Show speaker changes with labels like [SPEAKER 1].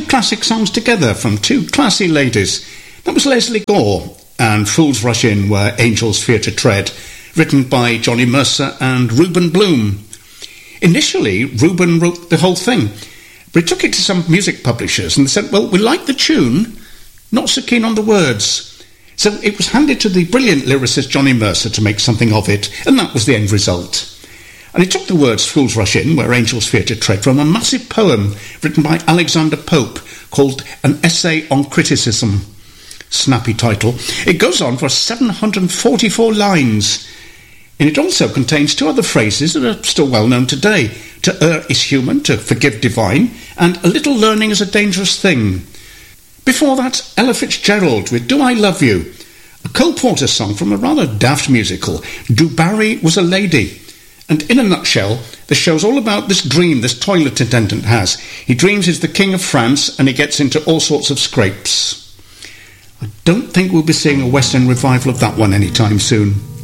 [SPEAKER 1] classic songs together from two classy ladies. That was Leslie Gore and Fools Rush In Where Angels Fear to Tread, written by Johnny Mercer and Reuben Bloom. Initially, Reuben wrote the whole thing, but he took it to some music publishers and they said, well, we like the tune, not so keen on the words. So it was handed to the brilliant lyricist Johnny Mercer to make something of it, and that was the end result. And he took the words Fools Rush In Where Angels Fear to Tread from a massive poem written by Alexander Pope called An Essay on Criticism. Snappy title. It goes on for 744 lines. And it also contains two other phrases that are still well known today. To err is human, to forgive divine, and a little learning is a dangerous thing. Before that, Ella Fitzgerald with Do I Love You, a Cole Porter song from a rather daft musical, Du Barry Was a Lady. And in a nutshell, the show's all about this dream this toilet attendant has. He dreams he's the King of France and he gets into all sorts of scrapes. I don't think we'll be seeing a West End revival of that one anytime soon.